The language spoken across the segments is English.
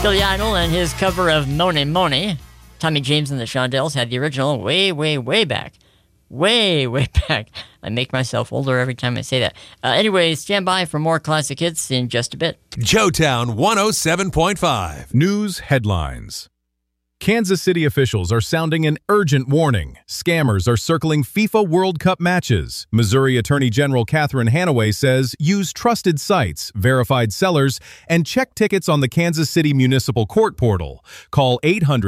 Billy Idol and his cover of Money Money. Tommy James and the Shondells had the original way, way, way back. Way, way back. I make myself older every time I say that. Anyway, stand by for more classic hits in just a bit. Joetown 107.5. News headlines. Kansas City officials are sounding an urgent warning. Scammers are circling FIFA World Cup matches. Missouri Attorney General Catherine Hanaway says use trusted sites, verified sellers, and check tickets on the Kansas City Municipal Court portal. Call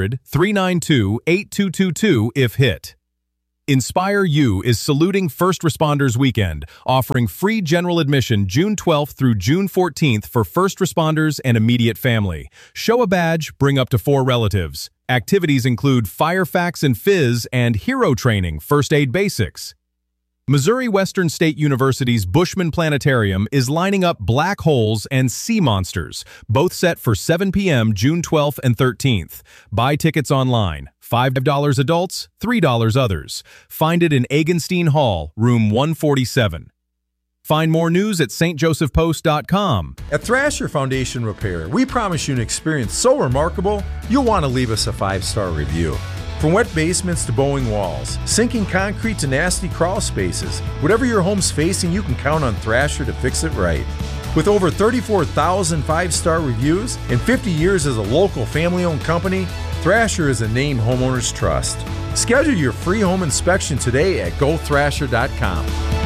800-392-8222 if hit. Inspire U is saluting First Responders Weekend, offering free general admission June 12th through June 14th for first responders and immediate family. Show a badge, bring up to 4 relatives. Activities include Fire Facts and Fizz and Hero Training, First Aid Basics. Missouri Western State University's Bushman Planetarium is lining up black holes and sea monsters, both set for 7 p.m. June 12th and 13th. Buy tickets online. $5 adults, $3 others. Find it in Agenstein Hall, room 147. Find more news at stjosephpost.com. At Thrasher Foundation Repair, we promise you an experience so remarkable, you'll want to leave us a 5-star review. From wet basements to bowing walls, sinking concrete to nasty crawl spaces, whatever your home's facing, you can count on Thrasher to fix it right. With over 34,000 5-star reviews and 50 years as a local family-owned company, Thrasher is a name homeowners trust. Schedule your free home inspection today at gothrasher.com.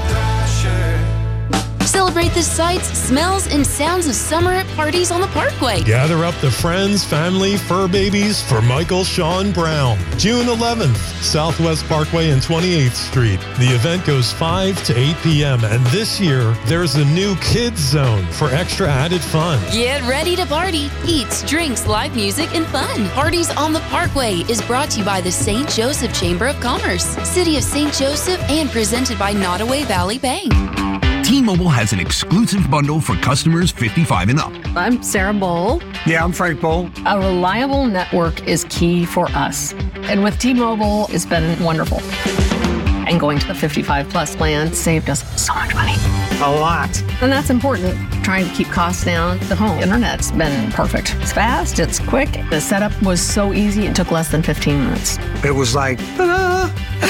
Celebrate the sights, smells, and sounds of summer at parties on the Parkway. Gather up the friends, family, fur babies for Michael Sean Brown. June 11th, Southwest Parkway and 28th Street. The event goes 5 to 8 p.m. and this year, there's a new kids zone for extra added fun. Get ready to party. Eats, drinks, live music, and fun. Parties on the Parkway is brought to you by the St. Joseph Chamber of Commerce, City of St. Joseph, and presented by Nottoway Valley Bank. T-Mobile has an exclusive bundle for customers 55 and up. I'm Sarah Bowl. Yeah, I'm Frank Bowl. A reliable network is key for us. And with T-Mobile, it's been wonderful. And going to the 55 plus plan saved us so much money. A lot. And that's important. Trying to keep costs down. The home internet's been perfect. It's fast, it's quick. The setup was so easy, it took less than 15 minutes. It was like, ta-da!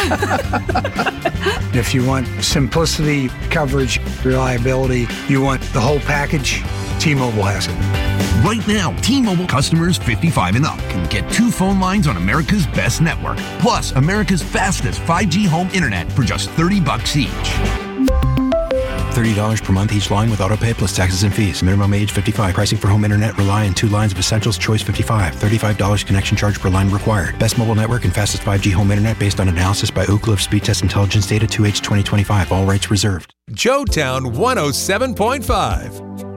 If you want simplicity, coverage, reliability, you want the whole package, T-Mobile has it. Right now, T-Mobile customers 55 and up can get 2 phone lines on America's best network, plus America's fastest 5G home internet for just $30 each. $30 per month each line with autopay plus taxes and fees. Minimum age 55. Pricing for home internet rely on 2 lines of Essentials Choice 55. $35 connection charge per line required. Best mobile network and fastest 5G home internet based on analysis by Ookla of Speed Test Intelligence Data 2H 2025. All rights reserved. Joetown 107.5.